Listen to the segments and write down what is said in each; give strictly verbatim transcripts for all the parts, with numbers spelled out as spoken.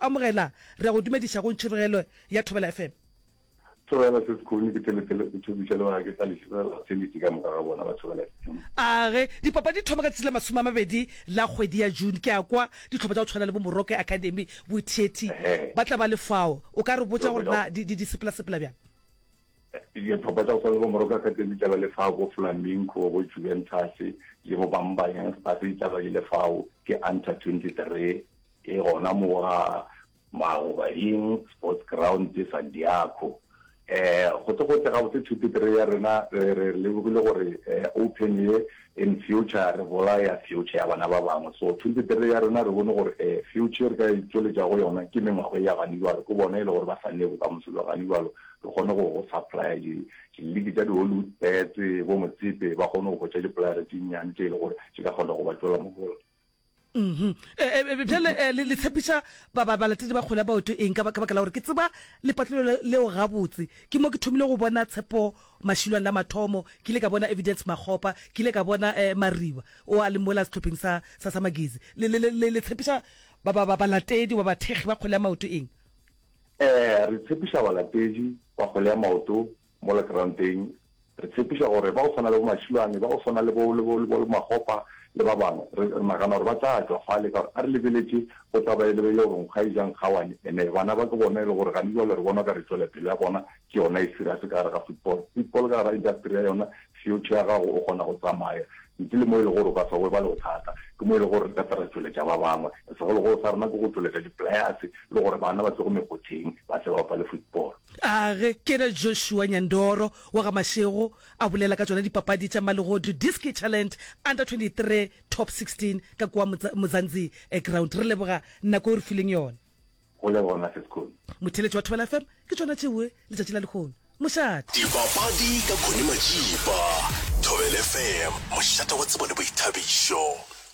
amogela re go dumediša go ntšhirogelo ya Thobela F M. Thobela se sekone ke teletele ke tšhobišele wa ke tla le šira tšhelete ka moka ga bona ba Thobela F M. Age dipapa di thoma ka tsela masome a mabedi la kgwedi ya June ke a kwa di tlhopha tsa go tshwana le bo Moroke Academy boitheti ba tla ba le fao o ka re botsa gore na di di sepela sepela bjang. Di tlhopha tsa go tshwana le bo Moroke Academy tla ba le fao bo Flamingo bo Juventus le bo Bambang ba se tla ba le fao ke under twenty-three e gona mo ga Magobaing Sports Ground di Sandiago. eh go tlo go tega botse twenty-three ya rena re le bogile gore open ye in future re bola ya future ya bana ba bangwe so twenty-three ya rena re bone gore eh future ka itšole ja go yona ke mengwago ya ganiwalo go bona ile gore ba sanne go ka mosolo ganiwalo re gone go supply di league tsa di Hollywood bets bo motsipe ba gone go tšea di player di nyane tse ile gore di ka gona go ba tlola mo go. Mhm eh bjale le tshepisha ba ba balatedi ba kgola ba oto eng ka ba ka la gore ke tseba le patlelo leo ga botse ke mo ke thomile go bona Tshepo Mashilwane la mathomo ke le ka bona Evidence Magopa ke le ka bona Mariwa o a le mola stopping sa sa sa Magizi le le le tshepisha ba ba balatedi wa bathegi ba kgola maoto eng. eh re tshepisha balatedi ba kgola maoto mo la grounding re tshepisha gore ba o sona le bo Mashilwane ba o sona le bo le bo Magopa le ba bangwe re magana gore ba tla tla fale ka a re lebeletse go taba ile le go ga ijang khawane ene bana ba go bona ile gore ga di le re bona ka re tswela pele ya bona ke yona e serious ka re ga football football ka ra industry ya yona future ga go gona go tsamaya ntile mo ile gore ka sa go ba le thata ke mo ile gore ka tsara tswela ja ba bangwe se go go sa rena go go tswela di players le gore bana ba tse go mekoting ba se ba pa le football. Age ke re Joshua Nyandoro wa ga Mashego a bolela ka tsona dipapadi tša Malegodu Disc Challenge under twenty-three top sixteen ka kwa Mozanzi e ground re leboga nako re feeling yona go le bona se school motheletši wa Thobela F M ke tsona tšewe le tšatši la lekgono mošate dipapadi ka Khone Majiba Thobela F M mošate wa tsebone boithabišo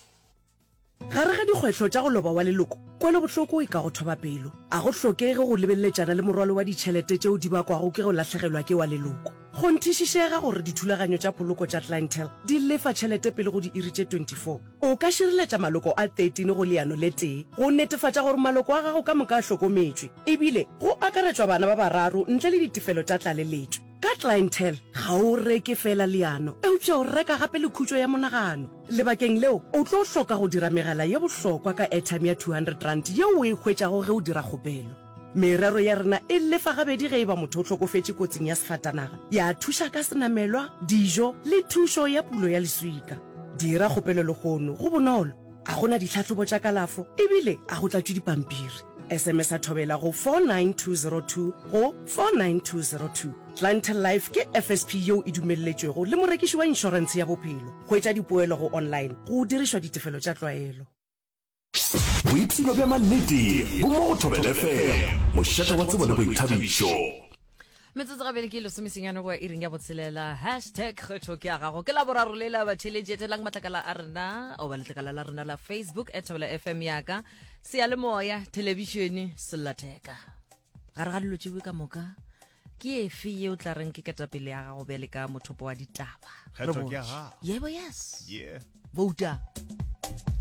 gare ga dikgwetlho tša go loba wa leloko kwele bohloko e ka go thoba pelo a go hlokege go lebelletšana le morwalo wa ditšhelete tšeo di bakwago ke go lahlegelwa ke wa leloko go nthišišega gore dithulaganyo tša poloko tša Clientele di lefa tšhelete pele go di iri tše twenty-four o ka šireletša maloko a thirteen go leano le tee go netefatša gore maloko a gago ka moka a hlokometšwe ebile go akaretšwa bana ba bararo ntle le ditefelo tša tlaleletšo ka Clientele ga o reke fela leano eupša o reka gape le khutšo ya monagano lebakeng leo o tlo hloka go dira megala ye bohlokwa ka airtime ya two hundred rand yeo o e hwetšago ge o dira kgopelo merero ya rena e lefa gabedi ge e ba motho o hlokofetše kotsing ya sefatanaga ya thuša ka senamelwa dijo le thušo ya pulo ya leswika dira kgopelo lekgono go bonolo a gona ditlhatlhobo tša kalafo ebile a go tlatšwe dipampiri S M S a Thobela go four nine two zero two go four nine two zero two. Clientele Life ke F S P yeo e dumelletšwego le morekiši wa inšorense ya bophelo go etša dipoelo go online go dirišwa ditefelo tša tlwaelo. boipshino bja mannete bo mo Thobela F M mošate wa tsebone boithabišo metsotso ga bele ke le somesenyane go iring ya botshelela hashtag kgetho ke a gago ke la boraro le la batšheletši etelang matlakala a rena o ba letlakala la rena la Facebook at Thobela F M yaka seyalemoya televišene sellatheka gare ga dilo tšewe ka moka ke efe ye o tla reng ke ketapele ya gago bjale ka mothopo wa ditaba kgetho ke a gago yebo yes yeah vouta